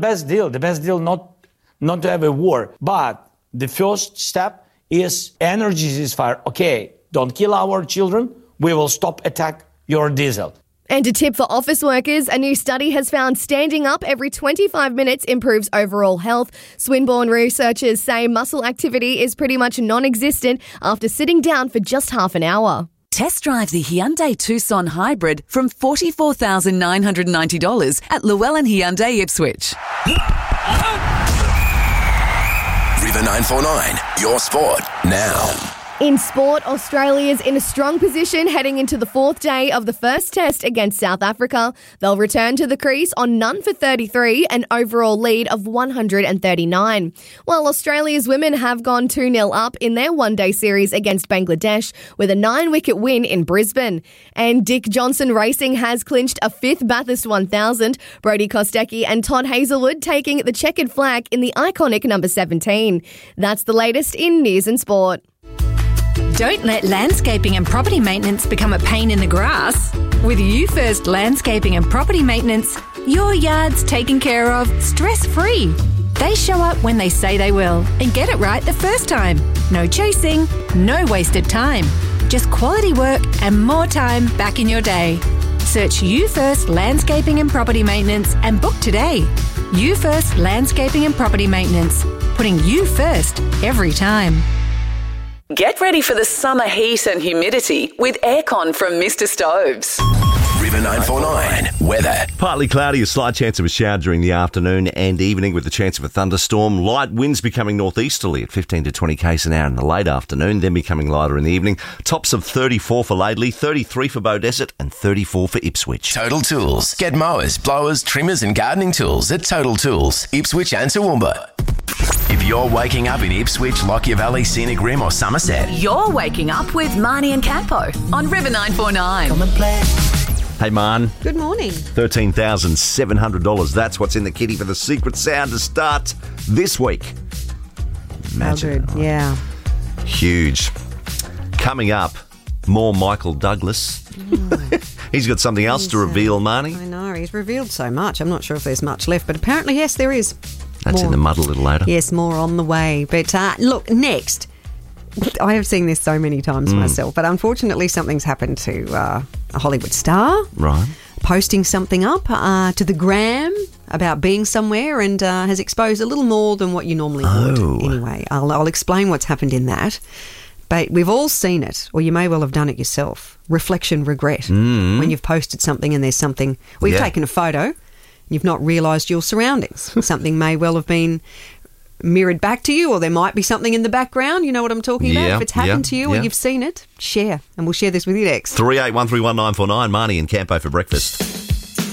best deal. The best deal not to have a war. But the first step is energy ceasefire. Okay, don't kill our children. We will stop attack your diesel. And a tip for office workers, a new study has found standing up every 25 minutes improves overall health. Swinburne researchers say muscle activity is pretty much non-existent after sitting down for just half an hour. Test drive the Hyundai Tucson Hybrid from $44,990 at Llewellyn Hyundai Ipswich. River 949, your sport now. In sport, Australia's in a strong position heading into the fourth day of the first test against South Africa. They'll return to the crease on none for 33, an overall lead of 139. While Australia's women have gone 2-0 up in their one-day series against Bangladesh with a 9-wicket win in Brisbane. And Dick Johnson Racing has clinched a 5th Bathurst 1000, Brodie Kostecki and Todd Hazelwood taking the checkered flag in the iconic number 17. That's the latest in news and sport. Don't let landscaping and property maintenance become a pain in the grass. With You First Landscaping and Property Maintenance, your yard's taken care of stress-free. They show up when they say they will and get it right the first time. No chasing, no wasted time. Just quality work and more time back in your day. Search You First Landscaping and Property Maintenance and book today. You First Landscaping and Property Maintenance. Putting you first every time. Get ready for the summer heat and humidity with aircon from Mr. Stoves. River 949, weather. Partly cloudy, a slight chance of a shower during the afternoon and evening with the chance of a thunderstorm. Light winds becoming northeasterly at 15 to 20 k's an hour in the late afternoon, then becoming lighter in the evening. Tops of 34 for Laidley, 33 for Beaudesert and 34 for Ipswich. Total Tools. Get mowers, blowers, trimmers and gardening tools at Total Tools, Ipswich and Toowoomba. If you're waking up in Ipswich, Lockyer Valley, Scenic Rim or Somerset, You're waking up with Marnie and Campo on River 949. come and play. Hey, Man. Good morning. $13,700. That's what's in the kitty for the secret sound to start this week. Imagine. Oh, good. Yeah. Huge. Coming up, more Michael Douglas. He's got something else to reveal, Marnie. I know. He's revealed so much. I'm not sure if there's much left, but apparently, yes, there is. That's more. in the mud a little later. Yes, more on the way. But look, next, I have seen this so many times myself, but unfortunately something's happened to a Hollywood star. Right. Posting something up to the gram about being somewhere and has exposed a little more than what you normally would. Anyway, I'll explain what's happened in that. But we've all seen it, or you may well have done it yourself. Reflection regret. When you've posted something and there's something, or you've taken a photo, you've not realised your surroundings. Something may well have been mirrored back to you, or there might be something in the background. You know what I'm talking about? If it's happened to you or you've seen it, share. And we'll share this with you next. 38131949, Marnie and Campo for breakfast.